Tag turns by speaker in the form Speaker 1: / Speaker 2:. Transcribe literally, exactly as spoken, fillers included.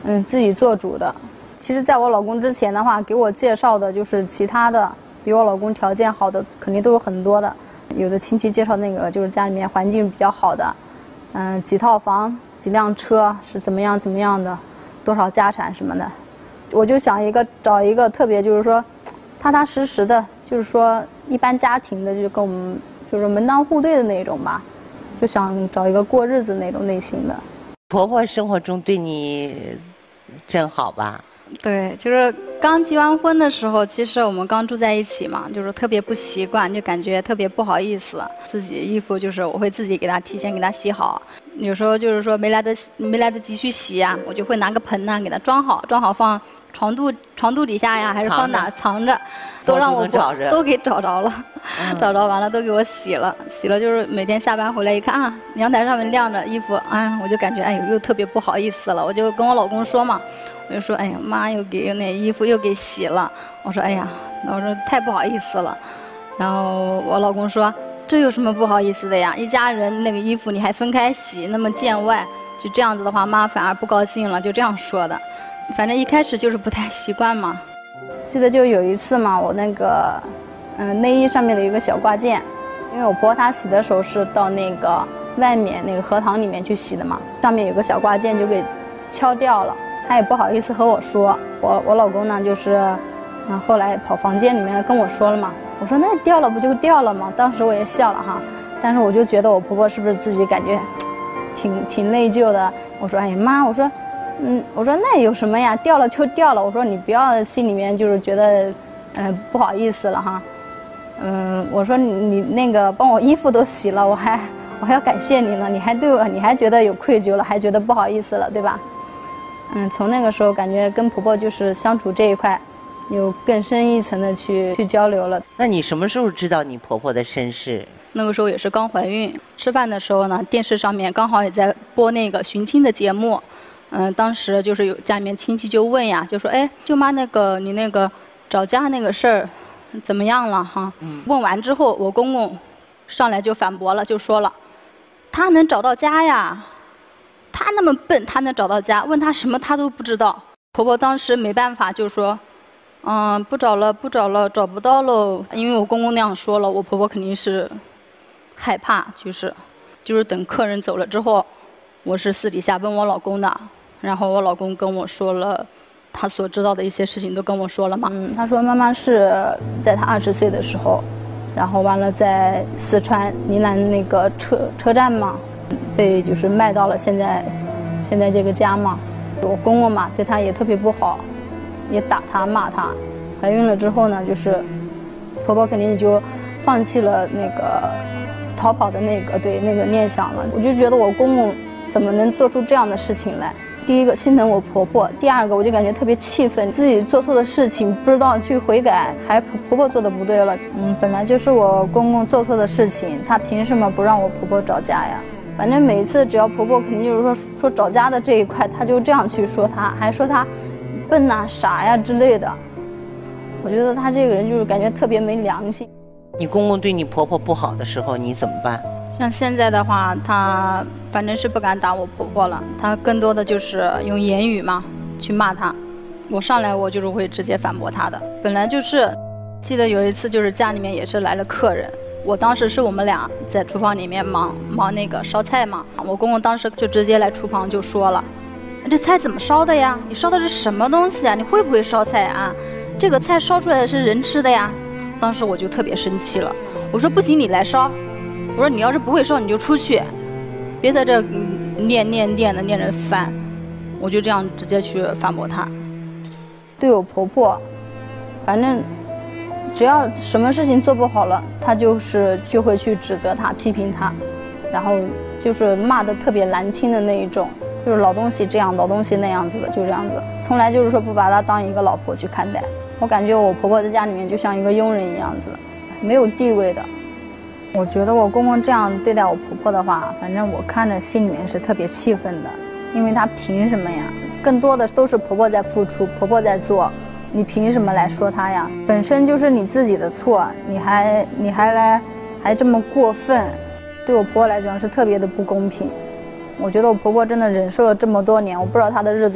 Speaker 1: 嗯，自己做主的。其实在我老公之前的话，给我介绍的就是其他的比我老公条件好的肯定都是很多的，有的亲戚介绍那个就是家里面环境比较好的，嗯，几套房几辆车是怎么样怎么样的，多少家产什么的。我就想一个找一个特别就是说踏踏实实的，就是说一般家庭的，就跟我们就是门当户对的那种吧，就想找一个过日子那种类型的。
Speaker 2: 婆婆生活中对你真好吧？
Speaker 3: 对，就是刚结完婚的时候，其实我们刚住在一起嘛，就是特别不习惯，就感觉特别不好意思。自己衣服就是我会自己给他提前给他洗好，有时候就是说没来得没来得及去洗啊，我就会拿个盆呢给他装好，装好放床肚床肚底下呀，还是放哪藏着，都让我
Speaker 2: 找着，
Speaker 3: 都给找着了，嗯、找着完了都给我洗了，洗了就是每天下班回来一看啊，阳台上面晾着衣服，哎，我就感觉哎呦又特别不好意思了，我就跟我老公说嘛。我就说，哎呀，妈又给那衣服又给洗了。我说，哎呀，我说太不好意思了。然后我老公说，这有什么不好意思的呀？一家人那个衣服你还分开洗，那么见外，就这样子的话，妈反而不高兴了，就这样说的。反正一开始就是不太习惯嘛。
Speaker 1: 记得就有一次嘛，我那个，嗯、呃，内衣上面的一个小挂件，因为我婆婆她洗的时候是到那个外面那个荷塘里面去洗的嘛，上面有个小挂件就给敲掉了。他也不好意思和我说，我我老公呢就是，嗯，后来跑房间里面跟我说了嘛，我说那掉了不就掉了吗？当时我也笑了哈，但是我就觉得我婆婆是不是自己感觉挺挺内疚的？我说哎呀妈，我说，嗯，我说那有什么呀？掉了就掉了，我说你不要心里面就是觉得，嗯、呃，不好意思了哈，嗯，我说你你那个帮我衣服都洗了，我还我还要感谢你呢，你还对我你还觉得有愧疚了，还觉得不好意思了，对吧？嗯，从那个时候感觉跟婆婆就是相处这一块，有更深一层的去去交流了。
Speaker 2: 那你什么时候知道你婆婆的身世？
Speaker 3: 那个时候也是刚怀孕，吃饭的时候呢，电视上面刚好也在播那个寻亲的节目。嗯，当时就是有家里面亲戚就问呀，就说哎，舅妈那个你那个找家那个事儿怎么样了哈？嗯、问完之后，我公公上来就反驳了，就说了，他能找到家呀。他那么笨，他能找到家？问他什么他都不知道。婆婆当时没办法，就说：“嗯，不找了，不找了，找不到喽。”因为我公公那样说了，我婆婆肯定是害怕，就是就是等客人走了之后，我是私底下问我老公的，然后我老公跟我说了他所知道的一些事情，都跟我说了嘛。
Speaker 1: 嗯，他说妈妈是在他二十岁的时候，然后完了在四川宁南那个车车站嘛。被就是卖到了现在，现在这个家嘛，我公公嘛对他也特别不好，也打他骂他。怀孕了之后呢，就是婆婆肯定就放弃了那个逃跑的那个对那个念想了。我就觉得我公公怎么能做出这样的事情来？第一个心疼我婆婆，第二个我就感觉特别气愤，自己做错的事情不知道去悔改，还婆婆做的不对了。嗯，本来就是我公公做错的事情，他凭什么不让我婆婆找家呀？反正每次只要婆婆肯定就是说说找家的这一块，她就这样去说她，还说她笨呐、傻呀之类的。我觉得她这个人就是感觉特别没良心。
Speaker 2: 你公公对你婆婆不好的时候，你怎么办？
Speaker 3: 像现在的话，他反正是不敢打我婆婆了，他更多的就是用言语嘛去骂她。我上来我就是会直接反驳她的。本来就是，记得有一次就是家里面也是来了客人。我当时是我们俩在厨房里面忙忙那个烧菜嘛，我公公当时就直接来厨房就说了，这菜怎么烧的呀？你烧的是什么东西啊？你会不会烧菜啊？这个菜烧出来的是人吃的呀。当时我就特别生气了，我说不行，你来烧。我说你要是不会烧你就出去，别在这念念念的念着烦。我就这样直接去反驳他。
Speaker 1: 对我婆婆，反正只要什么事情做不好了，她就是就会去指责她、批评她，然后就是骂得特别难听的那一种，就是老东西这样，老东西那样子的，就这样子，从来就是说不把她当一个老婆去看待。我感觉我婆婆在家里面就像一个佣人一样子，没有地位的。我觉得我公公这样对待我婆婆的话，反正我看着心里面是特别气愤的，因为她凭什么呀？更多的都是婆婆在付出，婆婆在做。你凭什么来说他呀？本身就是你自己的错，你还你还来还这么过分，对我婆婆来讲是特别的不公平。我觉得我婆婆真的忍受了这么多年，我不知道她的日子